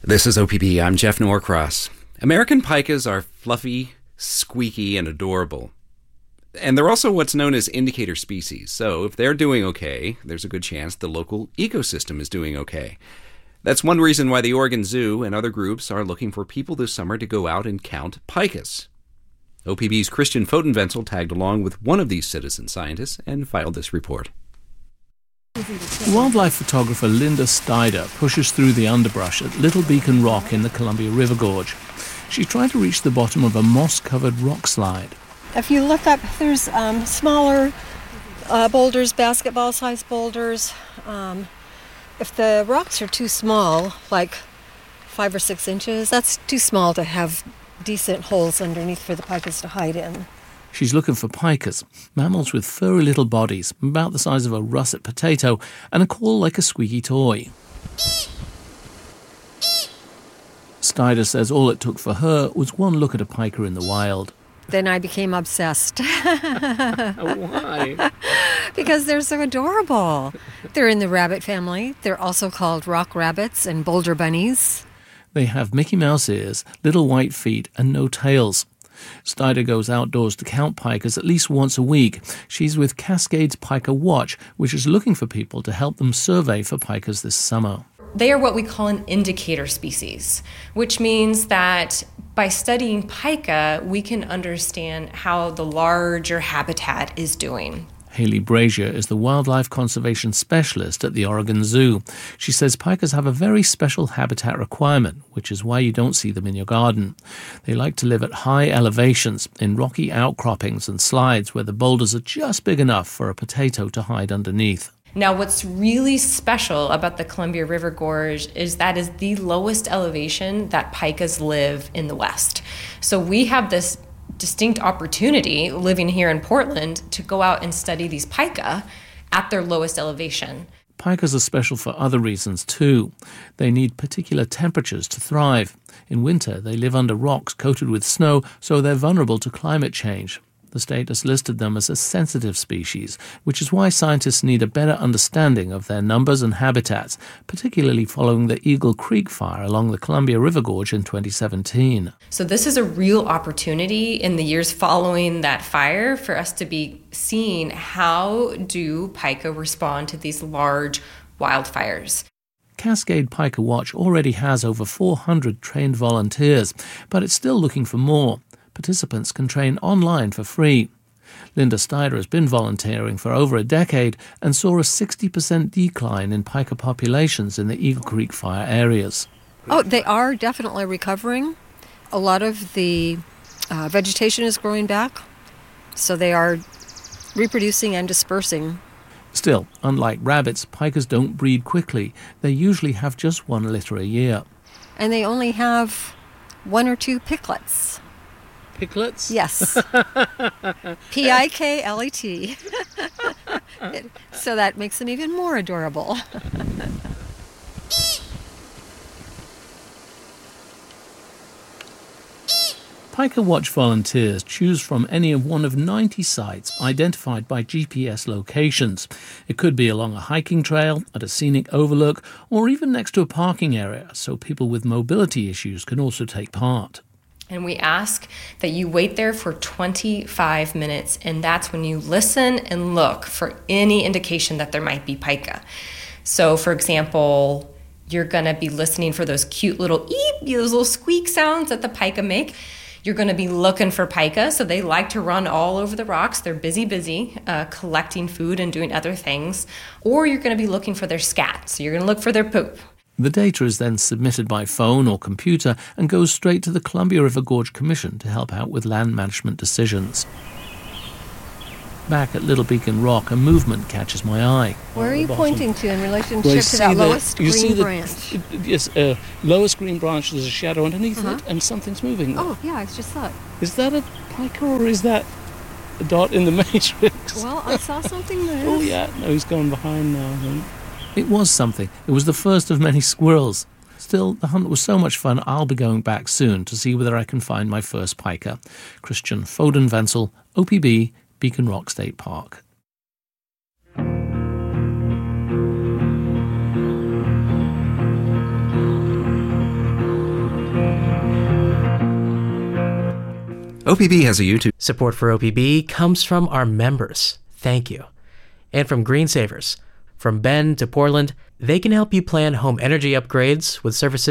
This is OPB. I'm Jeff Norcross. American pikas are fluffy, squeaky, and adorable. And they're also what's known as indicator species. So if they're doing okay, there's a good chance the local ecosystem is doing okay. That's one reason why the Oregon Zoo and other groups are looking for people this summer to go out and count pikas. OPB's Christian Fodenvenzel tagged along with one of these citizen scientists and filed this report. Wildlife photographer Linda Steider pushes through the underbrush at Little Beacon Rock in the Columbia River Gorge. She's trying to reach the bottom of a moss-covered rock slide. If you look up, there's smaller boulders, basketball-sized boulders. If the rocks are too small, like 5 or 6 inches, that's too small to have decent holes underneath for the pikas to hide in. She's looking for pikas, mammals with furry little bodies, about the size of a russet potato, and a call like a squeaky toy. Steider says all it took for her was one look at a pika in the wild. Then I became obsessed. Why? Because they're so adorable. They're in the rabbit family. They're also called rock rabbits and boulder bunnies. They have Mickey Mouse ears, little white feet, and no tails. Steider goes outdoors to count pikas at least once a week. She's with Cascades Pika Watch, which is looking for people to help them survey for pikas this summer. They are what we call an indicator species, which means that by studying pika, we can understand how the larger habitat is doing. Haley Brazier is the wildlife conservation specialist at the Oregon Zoo. She says pikas have a very special habitat requirement, which is why you don't see them in your garden. They like to live at high elevations, in rocky outcroppings and slides where the boulders are just big enough for a potato to hide underneath. Now, what's really special about the Columbia River Gorge is that is the lowest elevation that pikas live in the West. So we have this distinct opportunity living here in Portland to go out and study these pika at their lowest elevation. Pikas are special for other reasons too. They need particular temperatures to thrive. In winter, they live under rocks coated with snow, so they're vulnerable to climate change. The state has listed them as a sensitive species, which is why scientists need a better understanding of their numbers and habitats, particularly following the Eagle Creek fire along the Columbia River Gorge in 2017. So this is a real opportunity in the years following that fire for us to be seeing how do pika respond to these large wildfires. Cascade Pika Watch already has over 400 trained volunteers, but it's still looking for more. Participants can train online for free. Linda Steider has been volunteering for over a decade and saw a 60% decline in pika populations in the Eagle Creek fire areas. Oh, they are definitely recovering. A lot of the vegetation is growing back, so they are reproducing and dispersing. Still, unlike rabbits, pikas don't breed quickly. They usually have just one litter a year. And they only have 1 or 2 piklets. Piklets? Yes. P-I-K-L-E-T. So that makes them even more adorable. Pika Watch volunteers choose from any of one of 90 sites identified by GPS locations. It could be along a hiking trail, at a scenic overlook, or even next to a parking area, so people with mobility issues can also take part. And we ask that you wait there for 25 minutes, and that's when you listen and look for any indication that there might be pika. So, for example, you're going to be listening for those cute little eep, those little squeak sounds that the pika make. You're going to be looking for pika, so they like to run all over the rocks. They're busy, collecting food and doing other things. Or you're going to be looking for their scat, so you're going to look for their poop. The data is then submitted by phone or computer and goes straight to the Columbia River Gorge Commission to help out with land management decisions. Back at Little Beacon Rock, a movement catches my eye. Where are you pointing to in relationship to that lowest green branch? Yes, lowest green branch, there's a shadow underneath it, and something's moving. Oh, yeah, I just saw it. Is that a pika or is that a dot in the matrix? Well, I saw something move. Oh, yeah, no, he's gone behind now, I think. It was something. It was the first of many squirrels. Still, the hunt was so much fun, I'll be going back soon to see whether I can find my first pika. Christian Fodenvenzel, OPB, Beacon Rock State Park. OPB has a YouTube. Support for OPB comes from our members. Thank you. And from Green Savers. From Bend to Portland, they can help you plan home energy upgrades with services